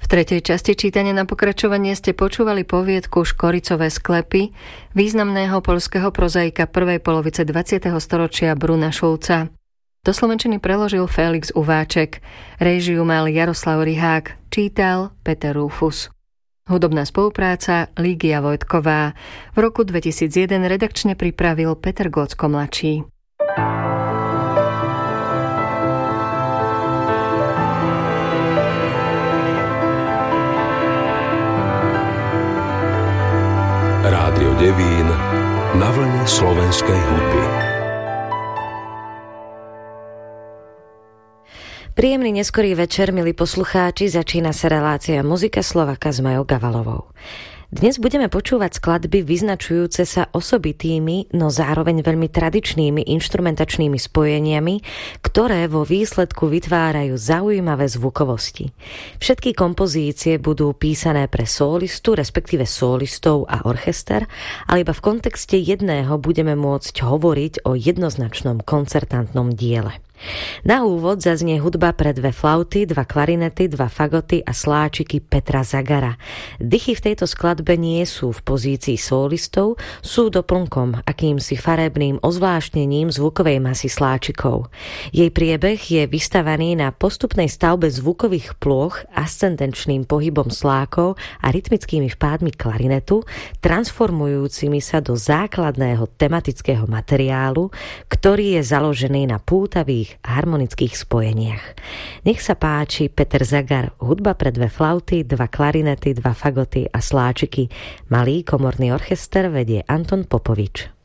tretej časti čítania na pokračovanie ste počúvali poviedku Škoricové sklepy významného poľského prozaika prvej polovice 20. storočia Bruna Šulca. Do slovenčiny preložil Felix Uváček, réžiu mal Jaroslav Rihák, čítal Peter Rufus. Hudobná spolupráca Lígia Vojtková. V roku 2001 redakčne pripravil Peter Glocko mladší. Rádio Devín na vlne slovenskej hudby. Príjemný neskorý večer, milí poslucháči, začína sa relácia Muzika Slováka s Majou Gavalovou. Dnes budeme počúvať skladby vyznačujúce sa osobitými, no zároveň veľmi tradičnými inštrumentačnými spojeniami, ktoré vo výsledku vytvárajú zaujímavé zvukovosti. Všetky kompozície budú písané pre solistu, respektíve solistov a orchester, ale iba v kontexte jedného budeme môcť hovoriť o jednoznačnom koncertantnom diele. Na úvod zaznie hudba pre 2 flauty, 2 klarinety, 2 fagoty a sláčiky Petra Zagara. Dychy v tejto skladbe nie sú v pozícii solistov, sú doplnkom, akýmsi farebným ozvláštnením zvukovej masy sláčikov. Jej priebeh je vystavaný na postupnej stavbe zvukových plôch, ascendenčným pohybom slákov a rytmickými vpádmi klarinetu, transformujúcimi sa do základného tematického materiálu, ktorý je založený na pútavých harmonických spojeniach. Nech sa páči Peter Zagar, hudba pre 2 flauty, 2 klarinety, 2 fagoty a sláčiky. Malý komorný orchester vedie Anton Popovič.